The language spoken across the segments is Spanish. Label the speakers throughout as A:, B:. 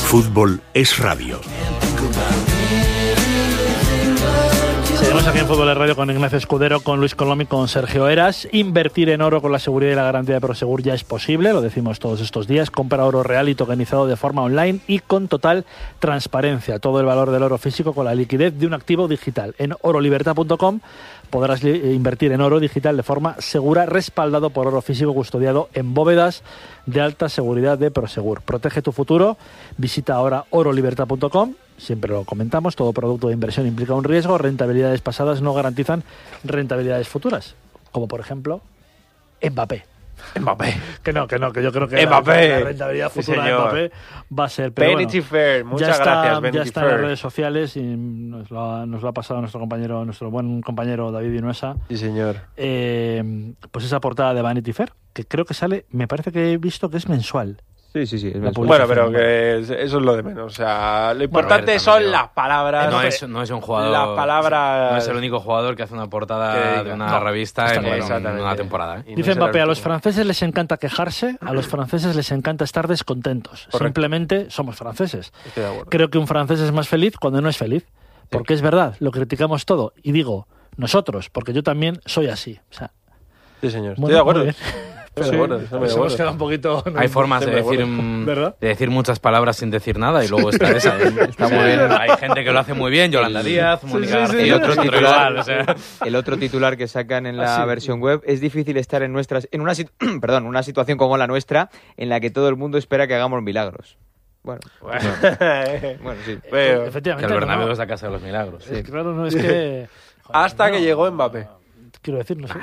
A: Fútbol es radio.
B: Seguimos aquí en Fútbol es Radio con Ignacio Escudero, con Luis Colom y con Sergio Heras. Invertir en oro con la seguridad y la garantía de Prosegur ya es posible, lo decimos todos estos días. Compra oro real y tokenizado de forma online y con total transparencia. Todo el valor del oro físico con la liquidez de un activo digital. En orolibertad.com podrás invertir en oro digital de forma segura, respaldado por oro físico custodiado en bóvedas de alta seguridad de Prosegur. Protege tu futuro. Visita ahora orolibertad.com. Siempre lo comentamos, todo producto de inversión implica un riesgo. Rentabilidades pasadas no garantizan rentabilidades futuras. Como por ejemplo, Mbappé. Que yo creo que la rentabilidad futura de Mbappé va a ser... Pero
C: Vanity Fair, muchas gracias, Vanity
B: ya está en las redes sociales y nos lo ha pasado nuestro buen compañero David Vinuesa.
C: Sí, señor.
B: Pues esa portada de Vanity Fair, que creo que sale, me parece que he visto que es mensual.
C: Sí. Bueno, pero que eso es lo de menos. O sea, lo importante son las palabras.
D: No es un jugador.
C: Las palabras.
D: No es el único jugador que hace una portada de una revista en una temporada.
B: Dice Mbappé, a los franceses les encanta quejarse, a los franceses les encanta estar descontentos. Correcto. Simplemente somos franceses. Creo que un francés es más feliz cuando no es feliz. Porque es verdad, lo criticamos todo. Y digo, nosotros, porque yo también soy así. O sea,
C: sí, señor. Estoy de acuerdo.
B: Hemos quedado un poquito...
D: Hay formas de decir muchas palabras sin decir nada y luego está esa. Está muy bien. Hay gente que lo hace muy bien, Yolanda Díaz, Mónica García.
E: El otro titular que sacan en la versión web: es difícil estar en una situación como la nuestra en la que todo el mundo espera que hagamos milagros. Bueno, sí.
B: Efectivamente.
D: Que el Bernabéu es la casa de los milagros.
B: Sí. Claro, no es que...
C: Hasta que llegó Mbappé.
B: Quiero decir, no sé.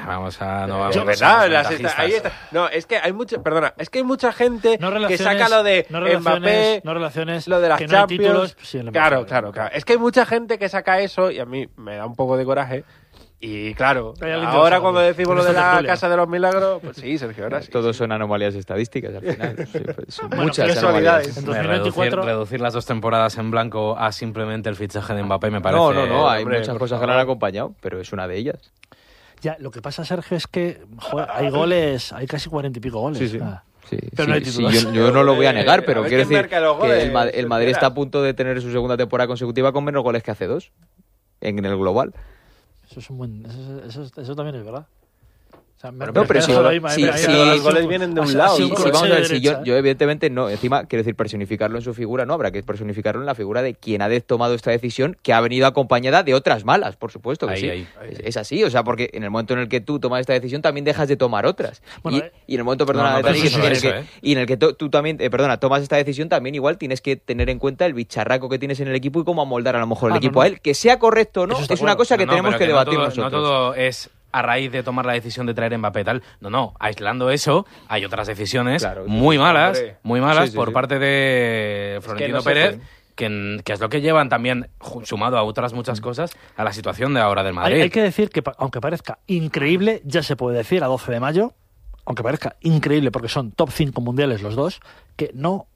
C: Ahí está. No, es que hay mucha gente que saca lo de Mbappé, lo de las
B: que
C: Champions.
B: No hay títulos, sí,
C: claro. Es que hay mucha gente que saca eso y a mí me da un poco de coraje. Y claro, ahora cuando decimos lo de la Casa de los Milagros, pues sí, Sergio, ahora sí.
E: Todos son anomalías estadísticas al final. Son
B: bueno,
E: muchas anomalías.
B: En 2024...
D: reducir las 2 temporadas en blanco a simplemente el fichaje de Mbappé me parece...
E: No, hay muchas cosas que lo han acompañado, pero es una de ellas.
B: Ya, lo que pasa, Sergio, es que hay goles, hay casi 40 y pico goles.
E: Sí.
B: Pero no hay títulos.
E: Yo no lo voy a negar, pero quiero decir que el Madrid está a punto de tener su segunda temporada consecutiva con menos goles que hace 2 en el global.
B: Eso también es verdad. O sea,
C: los goles vienen de un lado.
E: Vamos a ver, yo evidentemente no, encima quiero decir personificarlo en su figura, no, habrá que personificarlo en la figura de quien ha tomado esta decisión, que ha venido acompañada de otras malas, por supuesto que sí. Es así, o sea, porque en el momento en el que tú tomas esta decisión también dejas de tomar otras. Bueno, y en el momento, en el que tú también, tomas esta decisión, también igual tienes que tener en cuenta el bicharraco que tienes en el equipo y cómo amoldar a lo mejor el equipo a él, que sea correcto o no, es una cosa que tenemos que debatir nosotros.
D: No todo es a raíz de tomar la decisión de traer Mbappé tal. No, aislando eso, hay otras decisiones muy malas por parte de Florentino Pérez, que es lo que llevan también, sumado a otras muchas cosas, a la situación de ahora del Madrid.
B: Hay que decir que, aunque parezca increíble, ya se puede decir a 12 de mayo, aunque parezca increíble porque son top 5 mundiales los dos, que no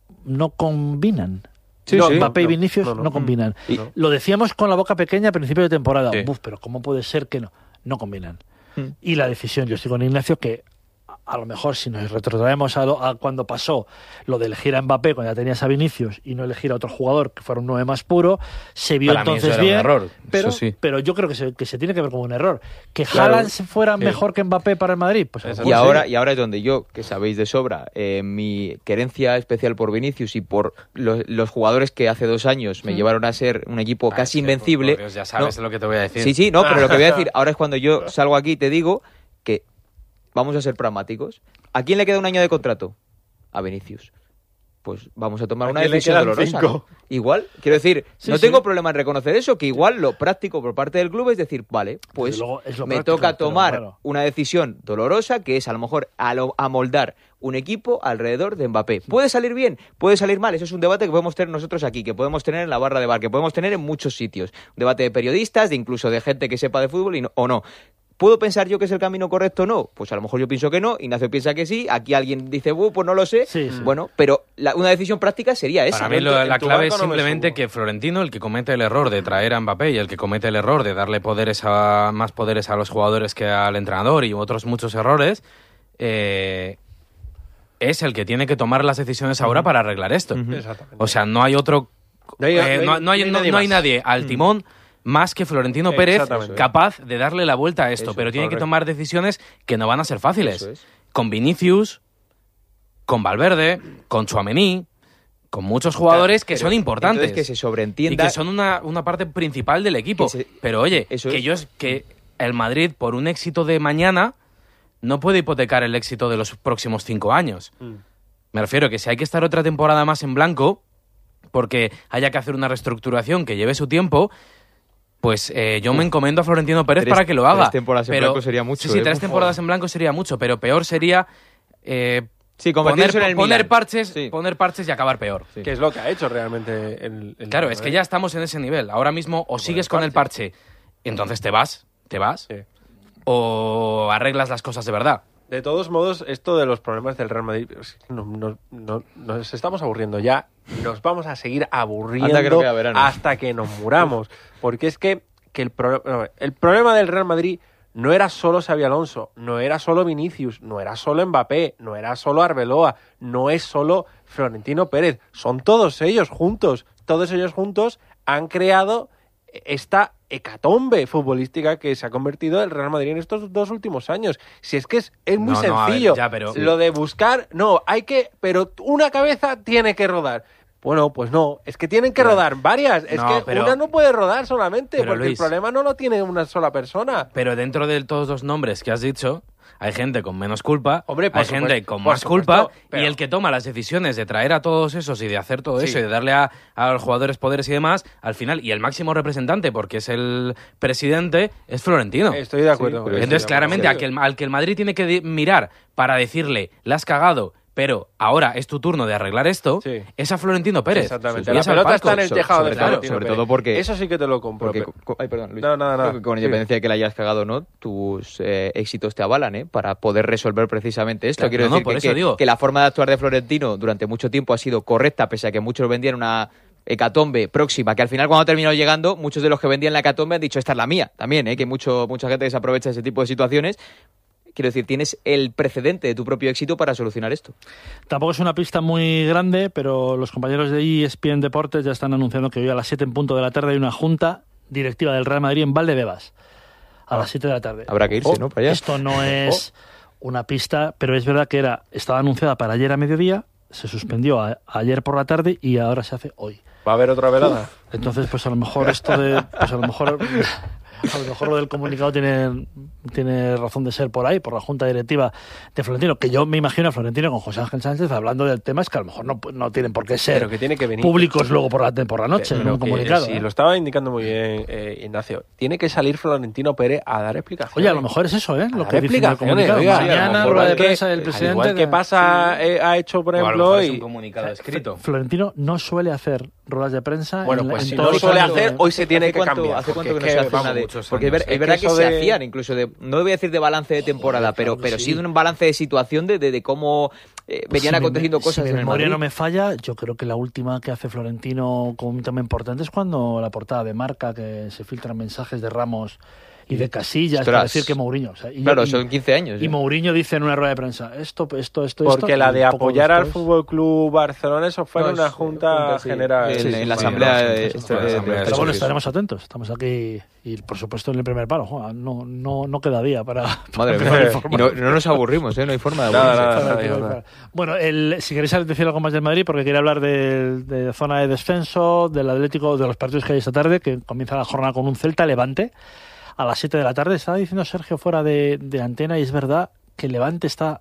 B: combinan. Mbappé y Vinicius no combinan. Lo decíamos con la boca pequeña a principio de temporada. Pero ¿cómo puede ser que no combinan? Y la decisión, yo estoy con Ignacio, que a lo mejor si nos retrotraemos a cuando pasó lo de elegir a Mbappé cuando ya tenías a Vinicius y no elegir a otro jugador que fuera un 9 más puro, se vio
D: para
B: entonces
D: mí
B: bien,
D: un error.
B: Pero yo creo que se tiene que ver como un error. Que Haaland fuera mejor que Mbappé para el Madrid, pues
E: y ahora es donde yo, que sabéis de sobra, mi querencia especial por Vinicius y por los jugadores que hace 2 años me llevaron a ser un equipo casi invencible.
D: Pues ya sabes lo que te voy a decir.
E: Sí, pero lo que voy a decir ahora es cuando yo salgo aquí y te digo que vamos a ser pragmáticos. ¿A quién le queda un año de contrato? A Vinicius. Pues vamos a tomar una decisión dolorosa, ¿no? Igual, quiero decir, no tengo problema en reconocer eso, que igual lo práctico por parte del club es decir, vale, pues me toca tomar una decisión dolorosa, que es a lo mejor amoldar un equipo alrededor de Mbappé. ¿Puede salir bien? ¿Puede salir mal? Eso es un debate que podemos tener nosotros aquí, que podemos tener en la barra de bar, que podemos tener en muchos sitios. Un debate de periodistas, de incluso de gente que sepa de fútbol o no. ¿Puedo pensar yo que es el camino correcto o no? Pues a lo mejor yo pienso que no, Ignacio piensa que sí, aquí alguien dice, pues no lo sé. Bueno, pero una decisión práctica sería esa.
D: Para mí la clave es simplemente que Florentino, el que comete el error de traer a Mbappé y el que comete el error de darle más poderes a los jugadores que al entrenador y otros muchos errores, es el que tiene que tomar las decisiones ahora para arreglar esto.
C: Exactamente.
D: O sea, no hay otro... No hay nadie al timón más que Florentino Pérez capaz de darle la vuelta a esto, pero tiene que tomar decisiones que no van a ser fáciles. Con Vinicius, con Valverde, con Tchouaméni, con muchos jugadores que son importantes.
E: Que se sobreentienda.
D: Y que son una parte principal del equipo. Pero oye, que el Madrid, por un éxito de mañana, no puede hipotecar el éxito de los próximos 5 años. Me refiero que si hay que estar otra temporada más en blanco, porque haya que hacer una reestructuración que lleve su tiempo, pues yo me encomiendo a Florentino Pérez para que lo haga.
E: 3 temporadas en blanco sería mucho.
D: Sí, 3 temporadas en blanco sería mucho, pero peor sería poner parches y acabar peor.
C: Sí. Que es lo que ha hecho realmente
D: Claro, es que ya estamos en ese nivel. Ahora mismo o sigues con el parche, entonces te vas, o arreglas las cosas de verdad.
C: De todos modos, esto de los problemas del Real Madrid, nos estamos aburriendo ya, nos vamos a seguir aburriendo hasta que nos muramos. Porque es que el problema del Real Madrid no era solo Xabi Alonso, no era solo Vinicius, no era solo Mbappé, no era solo Arbeloa, no es solo Florentino Pérez, son todos ellos juntos. Todos ellos juntos han creado esta hecatombe futbolística que se ha convertido el Real Madrid en estos 2 últimos años. Si es que es muy sencillo. Lo de buscar, pero una cabeza tiene que rodar. Bueno, pues no, es que tienen que rodar varias. Una no puede rodar solamente, porque Luis, el problema no lo tiene una sola persona.
D: Pero dentro de todos los nombres que has dicho, hay gente con menos culpa, hay gente con más culpa, y el que toma las decisiones de traer a todos esos y de hacer todo eso y de darle a los jugadores poderes y demás, al final, y el máximo representante, porque es el presidente, es Florentino.
C: Estoy de acuerdo.
D: Entonces, claramente, al que el Madrid tiene que mirar para decirle, la has cagado, pero ahora es tu turno de arreglar esto, es a Florentino Pérez.
C: Exactamente. La pelota está en el tejado de Florentino Pérez.
E: Sobre todo porque...
C: Eso sí que te lo compro.
E: Perdón, Luis. No. Con independencia de que la hayas cagado, ¿no? Tus éxitos te avalan, para poder resolver precisamente esto. Quiero decir que la forma de actuar de Florentino durante mucho tiempo ha sido correcta, pese a que muchos vendían una hecatombe próxima, que al final cuando ha terminado llegando, muchos de los que vendían la hecatombe han dicho, esta es la mía, también, que mucha gente desaprovecha ese tipo de situaciones. Quiero decir, tienes el precedente de tu propio éxito para solucionar esto.
B: Tampoco es una pista muy grande, pero los compañeros de ESPN Deportes ya están anunciando que hoy a las 7 en punto de la tarde hay una junta directiva del Real Madrid en Valdebebas. A las 7 de la tarde.
E: Habrá que irse, ¿no? Para allá.
B: Esto no es una pista, pero es verdad que estaba anunciada para ayer a mediodía, se suspendió ayer por la tarde y ahora se hace hoy.
C: ¿Va a haber otra velada?
B: Entonces, pues a lo mejor a lo mejor lo del comunicado tiene razón de ser por ahí, por la junta directiva de Florentino, que yo me imagino a Florentino con José Ángel Sánchez hablando del tema, es que a lo mejor no tienen por qué ser
C: que tiene que venir
B: públicos luego por la noche en un comunicado.
C: Sí, lo estaba indicando muy bien Ignacio. Tiene que salir Florentino Pérez a dar explicaciones.
B: Oye, a lo mejor es eso, lo que dice el comunicado. Mañana rueda de prensa del presidente.
C: Al igual que pasa, ha hecho, por ejemplo...
D: es un comunicado escrito.
B: Florentino no suele hacer ruedas de prensa.
C: Bueno, pues si no lo suele hacer, hoy se tiene que cambiar.
E: ¿Hace cuánto que no se hace una de...? Porque es verdad que se hacían, incluso no voy a decir de balance de temporada, pero sí de un balance de situación de cómo venían aconteciendo cosas en el Madrid. Si mi
B: memoria no me falla, yo creo que la última que hace Florentino con un tema importante es cuando la portada de Marca, que se filtran mensajes de Ramos y de Casillas para decir que Mourinho...
E: Claro, son 15 años.
B: Y Mourinho dice en una rueda de prensa, esto...
C: Porque la de apoyar al Fútbol Club Barcelona, eso fue en una junta general.
E: En la asamblea.
B: Pero bueno, estaremos atentos. Estamos aquí y, por supuesto, en el primer palo. No queda día para...
E: Madre mía. No nos aburrimos, no hay forma de aburrirse.
C: Nada.
B: Bueno, si queréis decir algo más del Madrid, porque quería hablar de zona de descenso, del Atlético, de los partidos que hay esta tarde, que comienza la jornada con un Celta-Levante. A las 7 de la tarde. Estaba diciendo Sergio fuera de antena, y es verdad que el Levante está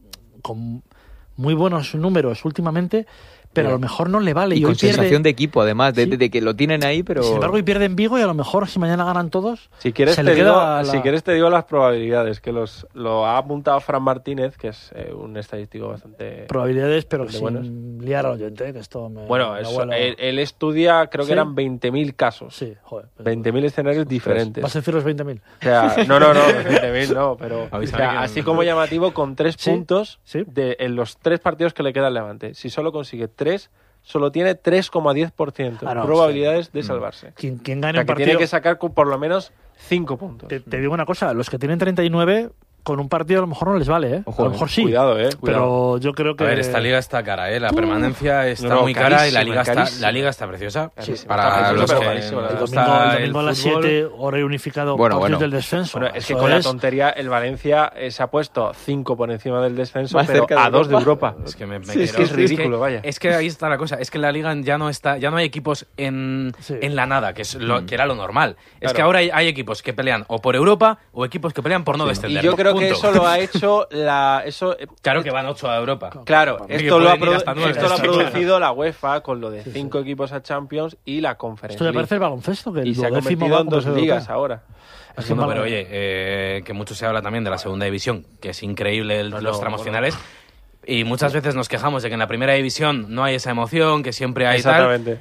B: con muy buenos números últimamente, pero a lo mejor no le vale.
E: Y con sensación de equipo, además, de que lo tienen ahí, pero...
B: Sin embargo, y pierde en Vigo, y a lo mejor si mañana ganan todos...
C: Si quieres te digo las probabilidades, que lo ha apuntado Fran Martínez, que es un estadístico bastante...
B: Probabilidades, pero sin buenos. Liar al oyente, que esto me...
C: Bueno, él estudia, creo que eran 20.000 casos.
B: Sí, joder.
C: 20.000 escenarios diferentes.
B: ¿Vas a decir los 20.000?
C: O sea, no, 20.000 no, pero... O sea, así como llamativo, con 3 puntos en los 3 partidos que le queda al Levante. Si solo consigue 3, solo tiene 3,10% probabilidades de salvarse.
B: Quien gane un partido...
C: tiene que sacar por lo menos 5 puntos.
B: Te digo una cosa, los que tienen 39 con un partido a lo mejor no les vale, ¿eh?
E: Ojo,
B: a lo mejor sí.
C: Cuidado.
B: Pero yo creo que...
D: A ver, esta liga está cara, ¿eh? La permanencia está muy cara y la liga está preciosa.
C: Sí,
D: para los que
B: el domingo a las 7, horario unificado, partidos del descenso.
C: Bueno, es que con la tontería el Valencia se ha puesto 5 por encima del descenso, pero a 2 de Europa.
D: Es que
C: es que es ridículo, vaya.
D: Es que ahí está la cosa, es que la liga ya no hay equipos en la nada, que es que era lo normal. Claro. Es que ahora hay equipos que pelean o por Europa o equipos que pelean por no descender.
C: Y yo creo que eso lo ha hecho
D: Claro que van 8 a Europa.
C: Claro, esto lo ha producido la UEFA con lo de 5 equipos a Champions y la Conference
B: League. Esto me parece el baloncesto, que
C: y se ha convertido en 2 ligas ahora.
D: Bueno, pero oye, que mucho se habla también de la segunda división, que es increíble los tramos finales. Y muchas veces nos quejamos de que en la primera división no hay esa emoción, que siempre hay
C: Exactamente.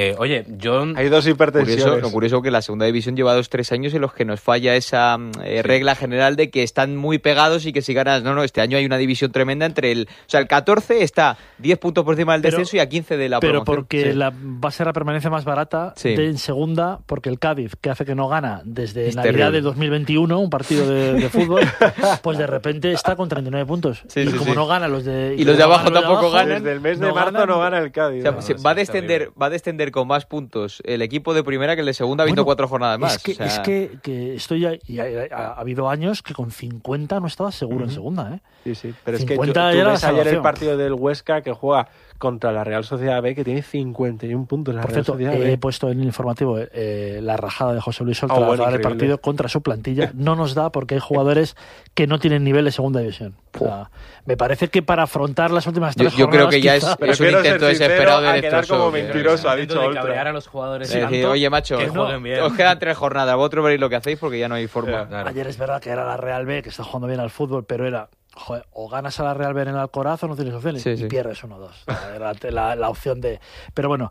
D: Hay
C: 2 hipertensiones.
E: Lo curioso que la segunda división lleva 2-3 años en los que nos falla esa regla general de que están muy pegados y que si ganas... No, este año hay una división tremenda entre el 14 está 10 puntos por encima del descenso y a 15 de la promoción.
B: Pero porque va a ser la permanencia más barata en segunda, porque el Cádiz, que hace que no gana desde Navidad de 2021, un partido de fútbol, pues de repente está con 39 puntos. No gana los de...
E: Y los de abajo tampoco ganan.
C: Desde el mes de marzo no gana el Cádiz.
E: Va a descender con más puntos el equipo de primera que el de segunda, habiendo 4 jornadas más.
B: Es que estoy ya, y ha habido años que con 50 no estaba seguro en segunda, ¿eh?
C: Sí. Pero es que tú ves ayer el partido del Huesca que juega contra la Real Sociedad B, que tiene 51 puntos.
B: Por cierto, he puesto en el informativo la rajada de José Luis Oltra para el partido contra su plantilla. No nos da porque hay jugadores que no tienen nivel de segunda división. O sea, me parece que para afrontar las últimas 3 jornadas...
E: Yo creo que ya es un intento desesperado de
C: quedar como mentiroso, ha dicho Oltra.
D: Cabrear a los jugadores
E: oye, macho, os quedan 3 jornadas, vosotros veréis lo que hacéis porque ya no hay forma.
B: Claro. Ayer es verdad que era la Real B, que está jugando bien al fútbol, pero era... Joder, o ganas a la Real B en el Alcoraz o no tienes opciones y pierdes 1-2. Era la opción de... Pero bueno,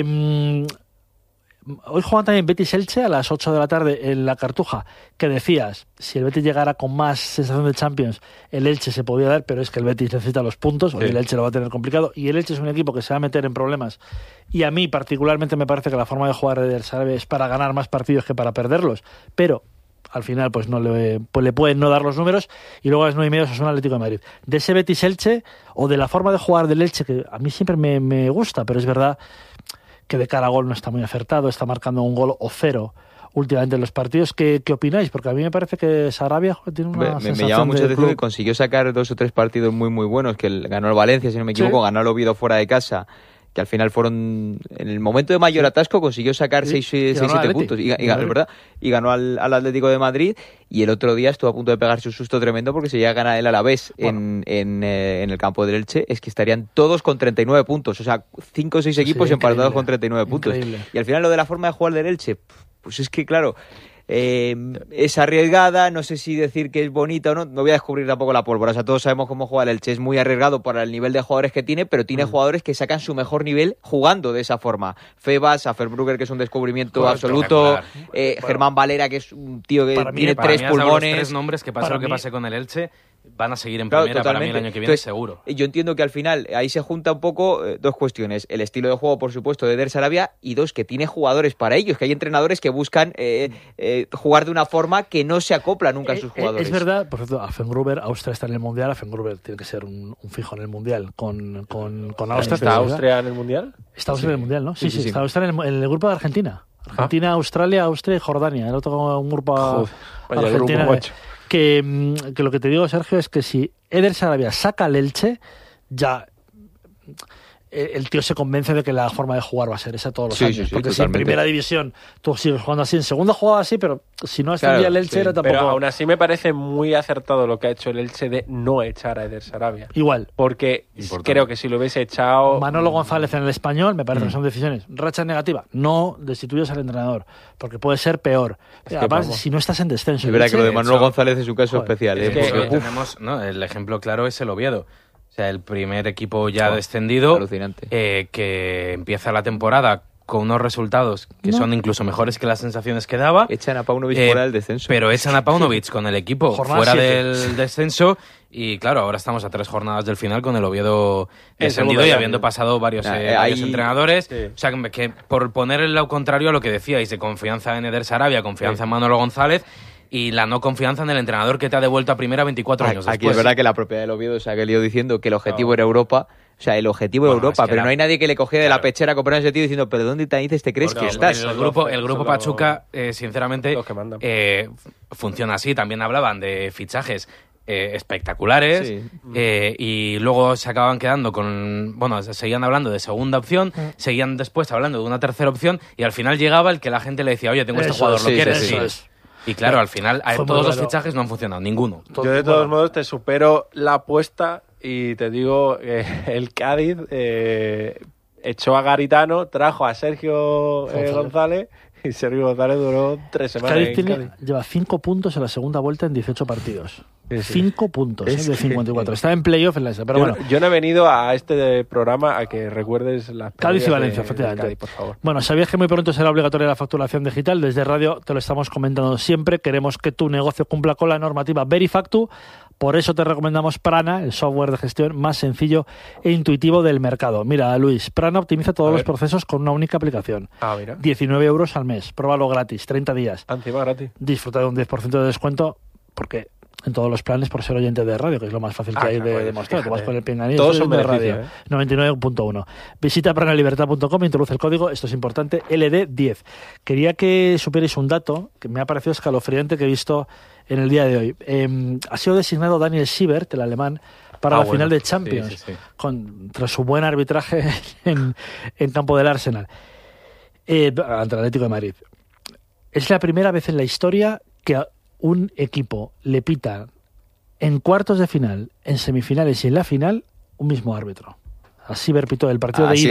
B: hoy juegan también Betis-Elche a las 8 de la tarde en la Cartuja, que decías, si el Betis llegara con más sensación de Champions, el Elche se podía dar, pero es que el Betis necesita los puntos, hoy el Elche lo va a tener complicado, y el Elche es un equipo que se va a meter en problemas, y a mí particularmente me parece que la forma de jugar del Sarabia es para ganar más partidos que para perderlos, pero... al final pues le pueden no dar los números y luego a las 9:30 es un Atlético de Madrid. De ese Betis-Elche o de la forma de jugar del Elche, que a mí siempre me gusta, pero es verdad que de cara a gol no está muy acertado, está marcando un gol o 0 últimamente en los partidos. ¿Qué opináis? Porque a mí me parece que Sarabia tiene una sensación
E: me llama mucho la atención que
B: club.
E: Consiguió sacar 2 o 3 partidos muy muy buenos, que ganó el Valencia, si no me equivoco, ganó el Oviedo fuera de casa, que al final fueron, en el momento de mayor atasco, consiguió sacar 6-7 puntos y ganó al Atlético de Madrid, y el otro día estuvo a punto de pegarse un susto tremendo porque si llega a ganar el Alavés en el campo del Elche, es que estarían todos con 39 puntos, o sea, 5 o 6 equipos empatados con 39 puntos. Y al final lo de la forma de jugar del Elche, pues es que claro... es arriesgada, no sé si decir que es bonita o no voy a descubrir tampoco la pólvora, o sea, todos sabemos cómo juega el Elche, es muy arriesgado para el nivel de jugadores que tiene, pero tiene jugadores que sacan su mejor nivel jugando de esa forma. Febas, Aferbrugger, que es un descubrimiento absoluto, Germán Valera, que es un tío que tiene 3 pulmones.
D: Los 3 nombres que pase lo que pase con el Elche van a seguir en primera para mí el año que viene. Entonces, seguro.
E: Yo entiendo que al final ahí se junta un poco 2 cuestiones. El estilo de juego, por supuesto, de Eder Sarabia, y 2, que tiene jugadores para ellos, que hay entrenadores que buscan jugar de una forma que no se acopla nunca a sus jugadores.
B: Es verdad, por cierto, Aferbrugger, Austria está en el Mundial, Aferbrugger tiene que ser un fijo en el Mundial con Austria.
C: ¿Está Austria en el Mundial?
B: Está Austria en el Mundial, ¿no? Sí. Está Austria en el grupo de Argentina. Argentina, Australia, Austria y Jordania. El otro un grupo Argentina. Que lo que te digo, Sergio, es que si Eder Sarabia saca al Elche, ya el tío se convence de que la forma de jugar va a ser esa todos los años. Porque si en primera división tú sigues jugando así, en segunda jugaba así, pero si no ascendía el Elche era tampoco...
C: Pero aún así me parece muy acertado lo que ha hecho el Elche de no echar a Eder Sarabia.
B: Igual.
C: Porque creo que si lo hubiese echado...
B: Manolo González en el Español, me parece que son decisiones. Racha negativa, no destituyes al entrenador, porque puede ser peor. Además, si no estás en descenso...
E: Es verdad que lo de Manolo González es un caso especial.
D: Es que tenemos, el ejemplo claro es el Oviedo. O sea, el primer equipo ya descendido, que empieza la temporada con unos resultados que son incluso mejores que las sensaciones que daba.
E: Echan a Paunovic fuera del descenso.
D: Pero echan a Paunovic con el equipo fuera del descenso, y claro, ahora estamos a 3 jornadas del final con el Oviedo descendido y habiendo pasado varios entrenadores. Sí. O sea, que por poner lo contrario a lo que decíais de confianza en Eder Sarabia, confianza en Manolo González, y la no confianza en el entrenador que te ha devuelto a primera 24 años después.
E: Aquí es verdad que la propiedad del Oviedo se ha querido diciendo que el objetivo era Europa. O sea, el objetivo era Europa, pero no hay nadie que le cogiera de la pechera con ese tío diciendo, pero ¿dónde te dices te crees que estás?
D: El grupo Pachuca, sinceramente, funciona así. También hablaban de fichajes espectaculares, y luego se acababan quedando seguían hablando de segunda opción, seguían después hablando de una tercera opción, y al final llegaba el que la gente le decía, oye, tengo este jugador, ¿lo quieres? Sí. Y claro, al final todos los fichajes no han funcionado, ninguno.
C: Yo de todos modos te supero la apuesta y te digo, el Cádiz echó a Garitano, trajo a Sergio González, y Sergio González duró 3 semanas.
B: Cádiz lleva 5 puntos en la segunda vuelta en 18 partidos. 5 puntos de 54. Está en playoff en la esa, pero
C: yo no he venido a este programa a que recuerdes las
B: Cádiz y Valencia, efectivamente.
C: Cádiz, por favor.
B: Bueno, ¿sabías que muy pronto será obligatoria la facturación digital? Desde Radio te lo estamos comentando siempre. Queremos que tu negocio cumpla con la normativa Verifactu. Por eso te recomendamos Prana, el software de gestión más sencillo e intuitivo del mercado. Mira, Luis, Prana optimiza todos los procesos con una única aplicación.
C: Mira.
B: 19 euros al mes. Pruébalo gratis, 30 días.
C: Encima gratis.
B: Disfruta de un 10% de descuento porque en todos los planes por ser oyente de radio, que es lo más fácil que hay de demostrar. Te vas con el pinganillo.
C: Todos son
B: de radio. 99.1. Visita pranalibertad.com e introduce el código, esto es importante, LD10. Quería que supierais un dato que me ha parecido escalofriante que he visto en el día de hoy. Ha sido designado Daniel Siebert, el alemán, para la final de Champions, tras su buen arbitraje en campo del Arsenal, ante el Atlético de Madrid. Es la primera vez en la historia que un equipo le pita en cuartos de final, en semifinales y en la final un mismo árbitro. Siebert pitó el partido de ida.